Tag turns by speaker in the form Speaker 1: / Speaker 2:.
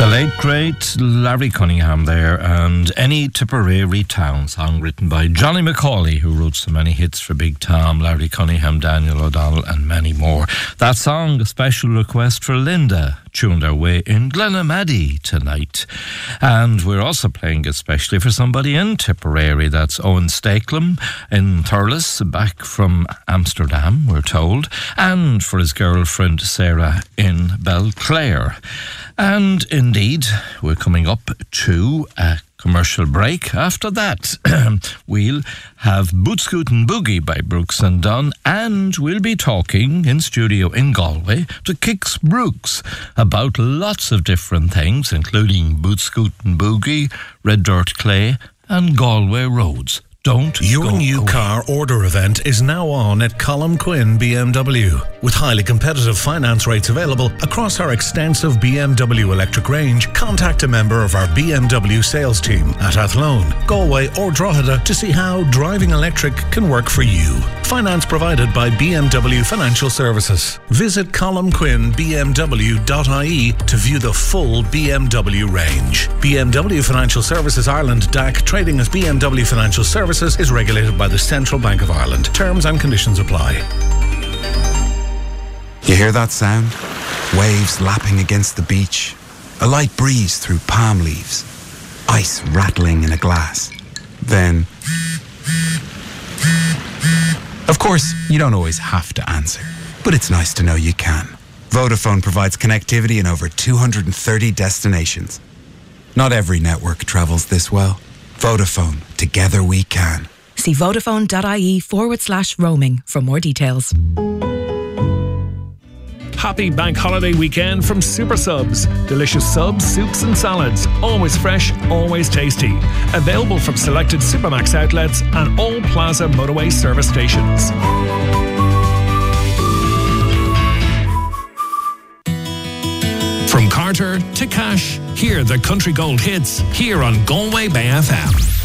Speaker 1: late great Larry Cunningham there, and Any Tipperary Town, song written by Johnny McCauley, who wrote so many hits for Big Tom, Larry Cunningham, Daniel O'Donnell and many more. That song, a special request for Linda, tuned our way in Glenamaddy tonight. And we're also playing especially for somebody in Tipperary. That's Owen Stakelum in Thurles, back from Amsterdam, we're told, and for his girlfriend Sarah in Belclare. And indeed, we're coming up to a commercial break. After that, we'll have Boot Scootin' Boogie by Brooks and Dunn, and we'll be talking in studio in Galway to Kix Brooks about lots of different things, including Boot Scootin' Boogie, Red Dirt Clay, and Galway roads.
Speaker 2: Your new car order event is now on at Colm Quinn BMW. With highly competitive finance rates available across our extensive BMW electric range, contact a member of our BMW sales team at Athlone, Galway or Drogheda to see how driving electric can work for you. Finance provided by BMW Financial Services. Visit colmquinnbmw.ie to view the full BMW range. BMW Financial Services Ireland DAC, trading as BMW Financial Services, is regulated by the Central Bank of Ireland. Terms and conditions apply.
Speaker 3: You hear that sound? Waves lapping against the beach. A light breeze through palm leaves. Ice rattling in a glass. Then... Of course, you don't always have to answer, but it's nice to know you can. Vodafone provides connectivity in over 230 destinations. Not every network travels this well. Vodafone, together we can.
Speaker 4: See vodafone.ie/roaming for more details.
Speaker 5: Happy bank holiday weekend from Super Subs. Delicious subs, soups and salads. Always fresh, always tasty. Available from selected Supermax outlets and all Plaza motorway service stations. From Carter to Cash, hear the Country Gold hits here on Galway Bay FM.